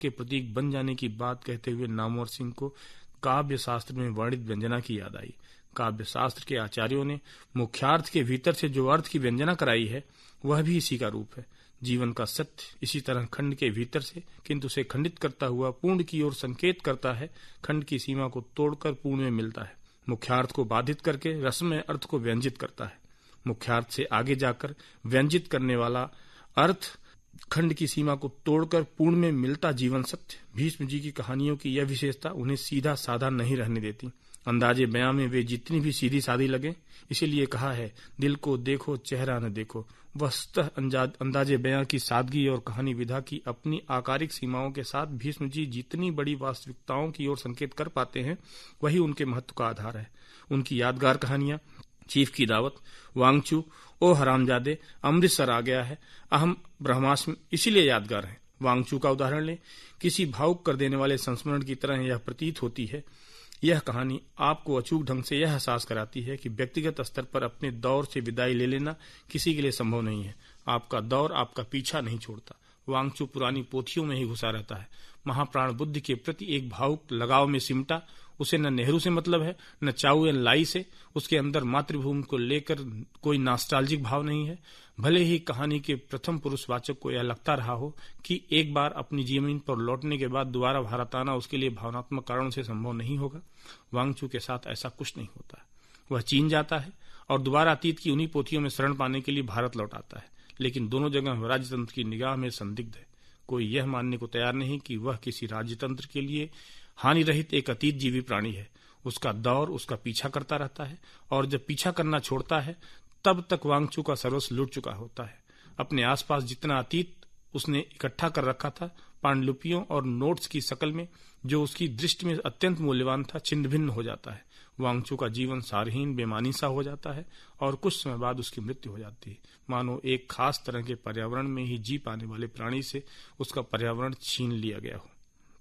के प्रतीक बन जाने की बात कहते हुए नामवर सिंह को काव्य शास्त्र में वर्णित व्यंजना की याद आई। काव्य शास्त्र के आचार्यों ने मुख्यार्थ के भीतर से जो अर्थ की व्यंजना कराई है वह भी इसी का रूप है। जीवन का सत्य इसी तरह खंड के भीतर से किंतु उसे खंडित करता हुआ पूर्ण की ओर संकेत करता है, खंड की सीमा को तोड़कर पूर्ण में मिलता है, मुख्यार्थ को बाधित करके रसमय अर्थ को व्यंजित करता है। मुख्यार्थ से आगे जाकर व्यंजित करने वाला अर्थ खंड की सीमा को तोड़कर पूर्ण में मिलता जीवन सत्य। भीष्म जी की कहानियों की यह विशेषता उन्हें सीधा साधा नहीं रहने देती। अंदाजे बयां में वे जितनी भी सीधी सादी लगे, इसीलिए कहा है दिल को देखो चेहरा न देखो। वस्तः अंदाजे बयां की सादगी और कहानी विधा की अपनी आकारिक सीमाओं के साथ भीष्म जी जितनी बड़ी वास्तविकताओं की ओर संकेत कर पाते हैं वही उनके महत्व का आधार है। उनकी यादगार कहानियां चीफ की दावत, वांगचू, ओ हरामजादे, अमृतसर आ गया है, अहम ब्रह्मास्मि इसीलिए यादगार है। वांगचू का उदाहरण लें, किसी भावुक कर देने वाले संस्मरण की तरह यह प्रतीत होती है। यह कहानी आपको अचूक ढंग से यह एहसास कराती है कि व्यक्तिगत स्तर पर अपने दौर से विदाई ले लेना किसी के लिए संभव नहीं है। आपका दौर आपका पीछा नहीं छोड़ता। वांगचू पुरानी पोथियों में ही घुसा रहता है। महाप्राण बुद्ध के प्रति एक भावुक लगाव में सिमटा। उसे न नेहरू से मतलब है, न चाउ एन लाई से। उसके अंदर मातृभूमि को लेकर कोई नॉस्टैल्जिक भाव नहीं है। भले ही कहानी के प्रथम पुरुष वाचक को यह लगता रहा हो कि एक बार अपनी जमीन पर लौटने के बाद दोबारा भारत आना उसके लिए भावनात्मक कारणों से संभव नहीं होगा। वांगचू के साथ ऐसा कुछ नहीं होता। वह चीन जाता है और दोबारा अतीत की उन्हीं पोथियों में शरण पाने के लिए भारत लौट आता है, लेकिन दोनों जगह राजतंत्र की निगाह में संदिग्ध है। कोई यह मानने को तैयार नहीं कि वह किसी राजतंत्र के लिए हानि रहित एक अतीत जीवी प्राणी है। उसका दौर उसका पीछा करता रहता है और जब पीछा करना छोड़ता है तब तक वांगचू का सर्वस्व लुट चुका होता है। अपने आसपास जितना अतीत उसने इकट्ठा कर रखा था पांडुलिपियों और नोट्स की शकल में, जो उसकी दृष्टि में अत्यंत मूल्यवान था, छिन्न भिन्न हो जाता है। वांगचू का जीवन सारहीन बेमानी सा हो जाता है और कुछ समय बाद उसकी मृत्यु हो जाती है, मानो एक खास तरह के पर्यावरण में ही जी पाने वाले प्राणी से उसका पर्यावरण छीन लिया गया हो।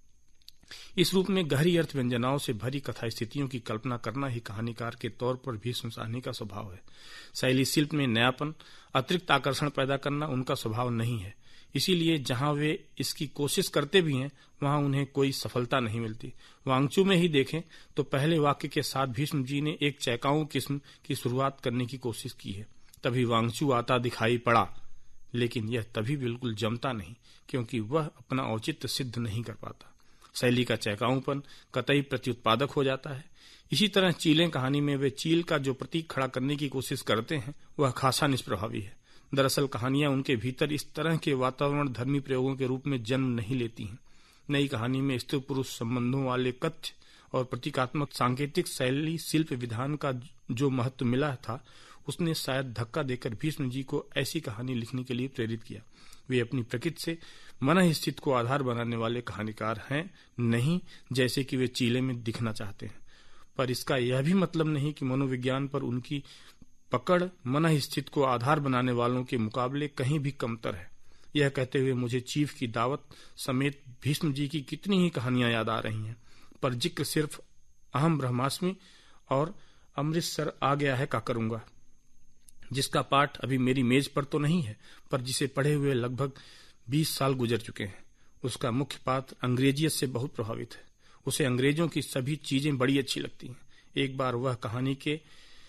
इस रूप में गहरी अर्थ व्यंजनाओं से भरी कथा स्थितियों की कल्पना करना ही कहानीकार के तौर पर भीष्म साहनी का स्वभाव है। शैली शिल्प में नयापन, अतिरिक्त आकर्षण पैदा करना उनका स्वभाव नहीं है। इसीलिए जहां वे इसकी कोशिश करते भी हैं वहां उन्हें कोई सफलता नहीं मिलती। वांगचू में ही देखें तो पहले वाक्य के साथ भीष्म जी ने एक चैकाऊ किस्म की शुरुआत करने की कोशिश की है। तभी वांगचू आता दिखाई पड़ा, लेकिन यह तभी बिल्कुल जमता नहीं क्योंकि वह अपना औचित्य सिद्ध नहीं कर पाता। शैली का चहकाऊपन कतई प्रत्युत्पादक हो जाता है। इसी तरह चीलें कहानी में वे चील का जो प्रतीक खड़ा करने की कोशिश करते हैं वह खासा निष्प्रभावी है। दरअसल कहानियां उनके भीतर इस तरह के वातावरण धर्मी प्रयोगों के रूप में जन्म नहीं लेती हैं। नई कहानी में स्त्री पुरुष संबंधों वाले कथ्य और प्रतीकात्मक सांकेतिक शैली शिल्प विधान का जो महत्व मिला था उसने शायद धक्का देकर भीष्म जी को ऐसी कहानी लिखने के लिए प्रेरित किया। वे अपनी प्रकृति से मन स्थित को आधार बनाने वाले कहानीकार हैं नहीं जैसे कि वे चीले में दिखना चाहते हैं। पर इसका यह भी मतलब नहीं कि मनोविज्ञान पर उनकी पकड़ मन स्थित को आधार बनाने वालों के मुकाबले कहीं भी कमतर है। यह कहते हुए मुझे चीफ की दावत समेत भीष्म जी की कितनी ही कहानियां याद आ रही हैं, पर जिक्र सिर्फ अहम ब्रह्मास्मि और अमृतसर आ गया है का करूंगा, जिसका पाठ अभी मेरी मेज पर तो नहीं है पर जिसे पढ़े हुए लगभग 20 साल गुजर चुके हैं। उसका मुख्य पात्र अंग्रेजियत से बहुत प्रभावित है। उसे अंग्रेजों की सभी चीजें बड़ी अच्छी लगती हैं। एक बार वह कहानी के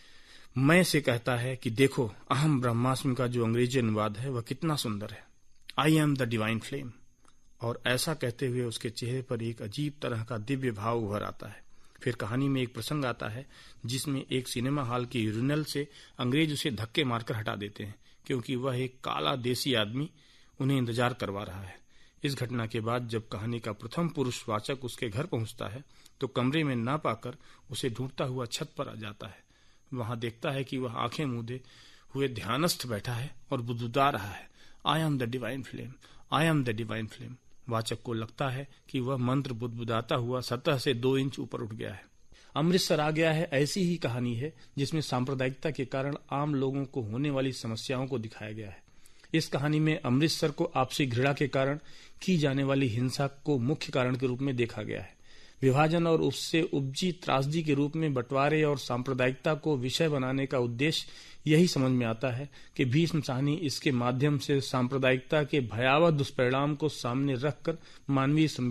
मैं से कहता है कि देखो अहम ब्रह्मास्मि का जो अंग्रेजी अनुवाद है वह कितना सुंदर है, I am the divine flame. और ऐसा कहते हुए उसके चेहरे पर एक अजीब तरह का दिव्य भाव उभर आता है। फिर कहानी में एक प्रसंग आता है जिसमें एक सिनेमा हॉल के यूरिनल से अंग्रेज उसे धक्के मारकर हटा देते हैं क्योंकि वह एक काला देसी आदमी उन्हें इंतजार करवा रहा है। इस घटना के बाद जब कहानी का प्रथम पुरुष वाचक उसके घर पहुंचता है तो कमरे में ना पाकर उसे ढूंढता हुआ छत पर आ जाता है। वहां देखता है कि वह आंखें मूंदे हुए ध्यानस्थ बैठा है और बुदबुदा रहा है, I am the divine flame, I am the divine flame. वाचक को लगता है कि वह मंत्र बुदबुदाता हुआ सतह से 2 इंच ऊपर उठ गया है। अमृतसर आ गया है ऐसी ही कहानी है जिसमें सांप्रदायिकता के कारण आम लोगों को होने वाली समस्याओं को दिखाया गया है। इस कहानी में अमृतसर को आपसी घृणा के कारण की जाने वाली हिंसा को मुख्य कारण के रूप में देखा गया है। विभाजन और उससे उपजी त्रासदी के रूप में बंटवारे और सांप्रदायिकता को विषय बनाने का उद्देश्य यही समझ में आता है कि भीष्म साहनी इसके माध्यम से सांप्रदायिकता के भयावह दुष्परिणाम को सामने रखकर मानवीय